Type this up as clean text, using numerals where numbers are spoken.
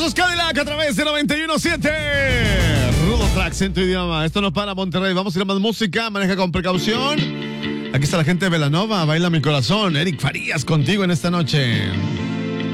Somos Cadillac a través de 91.7. Rudo Tracks en tu idioma. Esto no para Monterrey. Vamos a ir a más música. Maneja con precaución. Aquí está la gente de Belanova. Baila mi corazón. Eric Farías contigo en esta noche.